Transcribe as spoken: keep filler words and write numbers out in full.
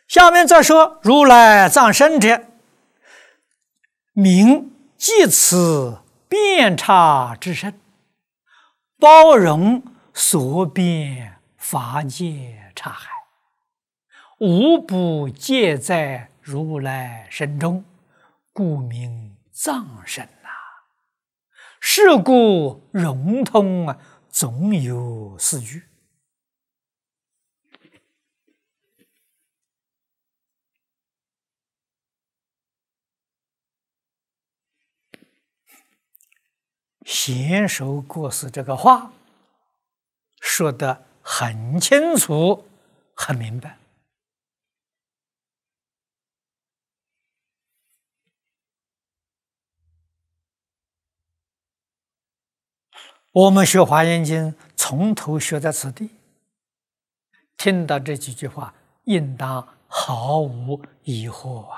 下面再说如来藏身者，名济此遍刹之身，包容所遍法界刹海，无不皆在如来身中，故名藏身呐、啊。是故融通啊，总有四句。贤首过世这个话说得很清楚、很明白。我们学《华严经》，从头学在此地，听到这几句话，应当毫无疑惑啊。